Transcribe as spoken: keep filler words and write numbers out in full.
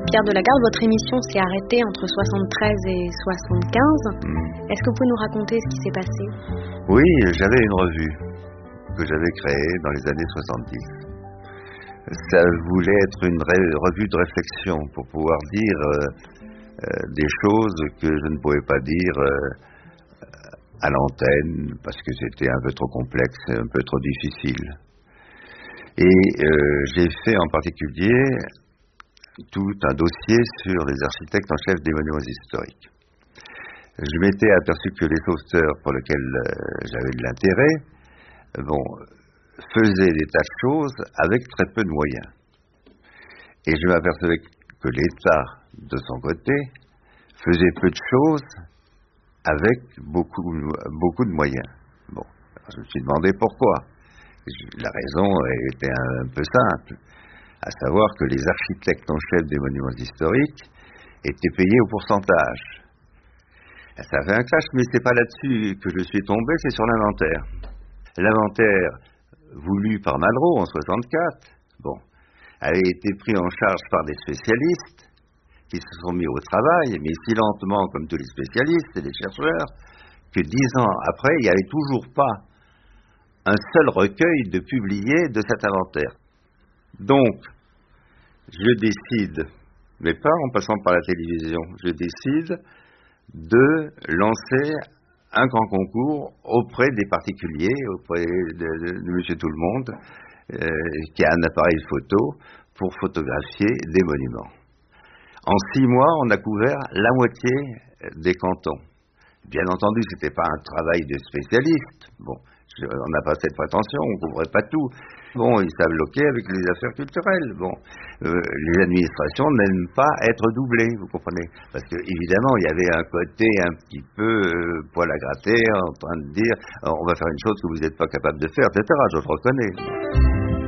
Pierre Delagarde, votre émission s'est arrêtée entre soixante-treize et soixante-quinze. Mmh. Est-ce que vous pouvez nous raconter ce qui s'est passé? Oui, j'avais une revue que j'avais créée dans les années soixante-dix. Ça voulait être une ré- revue de réflexion pour pouvoir dire euh, euh, des choses que je ne pouvais pas dire euh, à l'antenne parce que c'était un peu trop complexe, un peu trop difficile. Et euh, j'ai fait en particulier tout un dossier sur les architectes en chef des monuments historiques. Je m'étais aperçu que les sauveteurs pour lesquels euh, j'avais de l'intérêt, euh, bon, faisaient des tas de choses avec très peu de moyens. Et je m'apercevais que l'État, de son côté, faisait peu de choses avec beaucoup, beaucoup de moyens. Bon, alors je me suis demandé pourquoi. La raison était un peu simple, à savoir que les architectes en chef des monuments historiques étaient payés au pourcentage. Ça fait un clash, mais c'est pas là-dessus que je suis tombé, c'est sur l'inventaire. L'inventaire voulu par Malraux en soixante-quatre, bon, avait été pris en charge par des spécialistes qui se sont mis au travail, mais si lentement comme tous les spécialistes et les chercheurs, que dix ans après, il n'y avait toujours pas un seul recueil de publié de cet inventaire. Donc, je décide, mais pas en passant par la télévision, je décide de lancer un grand concours auprès des particuliers, auprès de, de, de Monsieur Tout-le-Monde, euh, qui a un appareil photo pour photographier des monuments. En six mois, on a couvert la moitié des cantons. Bien entendu, ce n'était pas un travail de spécialiste. Bon, je, on n'a pas cette prétention, on ne couvrait pas tout. Bon, ils savent bloquer avec les affaires culturelles. Bon, euh, les administrations n'aiment pas être doublées, vous comprenez? Parce que évidemment, il y avait un côté un petit peu euh, poil à gratter, en train de dire, on va faire une chose que vous n'êtes pas capable de faire, et cetera. Je le reconnais.